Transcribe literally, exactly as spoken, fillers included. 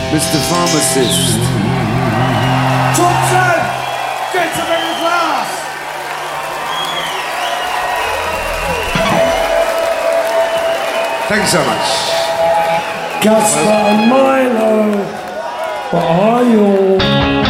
Mister Pharmacist. Top ten! Get to middle class! Thank you so much. Gaspar and Milo, what are you?